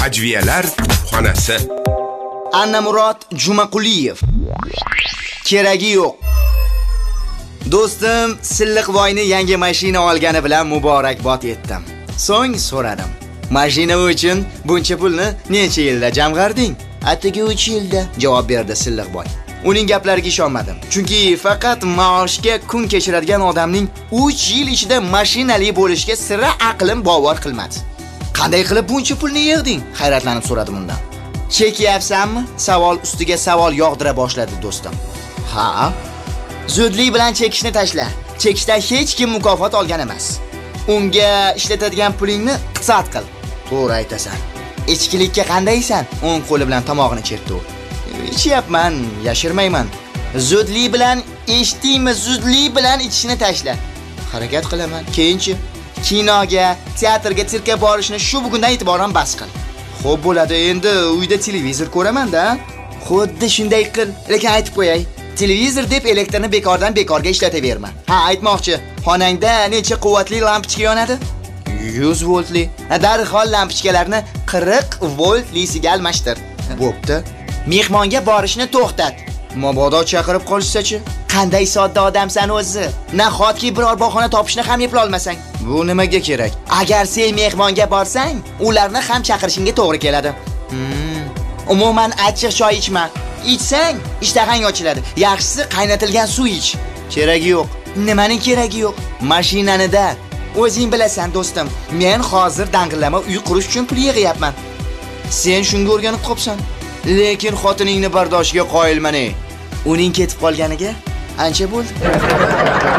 Ajviyalar xonasi. Annamurod Jumaquliyev. Keragi yo'q. Do'stim Silliqvoyni yangi mashina olgani bilan muborakbod etdim. So'ng so'radim. Mashina uchun buncha pulni necha yilda jamg'arding? Atigi 3 yilda, javob berdi Silliqvoy. Uning gaplariga ishonmadim. Chunki faqat maoshga kun kechiradigan odamning 3 yil ichida mashinali bo'lishiga sira aqlim bovar qilmadi. Qanday qilib buncha pulni yig'ding? Hayratlanib so'radim undan. Chekyapsanmi? Savol ustiga savol yog'dira boshladi do'stim. Ha? Zudlik bilan chekishni tashla. Chekishdan hech kim mukofot olgan emas. Unga ishlatadigan pulingni qisat qil. To'g'ri aytasan. Ichkilikka qandaysan? O'ng qo'li bilan tomog'ini chertdi u. Ichyapman, yashirmayman. Zudlik bilan eshitdingmi? Zudlik bilan ichishni tashla. Harakat qilaman. Keyinchi kinoga, teatrga, sirkka borishni shu bugundan e'tiboran bas qil. Xo'p bo'ladi, endi uyda televizor ko'raman-da. Xuddi shunday qil. Lekin aytib qo'yay. Televizor deb elektrni bekordan bekorga ishlataverma. Ha, aytmoqchi, xonangda necha quvvatli lampochka yonadi? 100 voltli. Darhol lampochkalarni 40 voltlisiga almashtir. Bo'pti. Mehmonga borishni to'xtat. Mabodo chaqirib qolishsa-chi? Qanday sodda odamsan o'zi? Nahotki biror bahona topishni ham eplay olmasang? Bu nimaga kerak? Agar sen mehmonga borsang, ularni ham chaqirishingga to'g'ri keladi. Umuman achchiq choy ichma. Ichsang, ishtahang ochiladi. Yaxshisi qaynatilgan suv ich. Keragi yo'q. Nimaning keragi yo'q? Mashinanida. O'zing bilasan, do'stim. Men hozir dang'illama uy qurish uchun pul yig'yapman. Sen shunga o'rganib qopsan. Lekin xotiningni bardoshiga qoyilman-ey. Uning ketib qolganiga ancha bo'ldi.